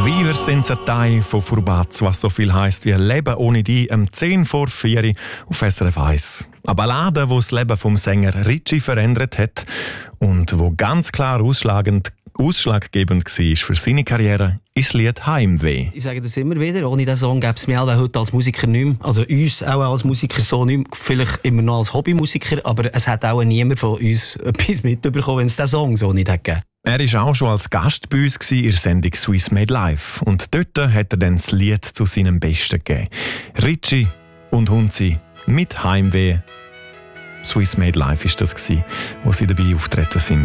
Viver senza te von Furbaz, was so viel heisst wie Leben ohne dich, 10 vor 4 auf SRF 1. Eine Ballade, die das Leben vom Sänger Ricci verändert hat und wo ganz klar ausschlaggebend war für seine Karriere, ist das Lied «Heimweh». Ich sage das immer wieder, ohne diesen Song gäbe es mich heute als Musiker nicht mehr. Also uns auch als Musiker so nicht mehr. Vielleicht immer noch als Hobbymusiker, aber es hat auch niemand von uns etwas mitbekommen, wenn es diesen Song so nicht hätte gegeben. Er war auch schon als Gast bei uns in der Sendung «Swiss Made Live». Und dort hat er dann das Lied zu seinem Besten gegeben. Ricci und Hunzi mit «Heimweh». «Swiss Made Live» war das, wo sie dabei auftreten sind.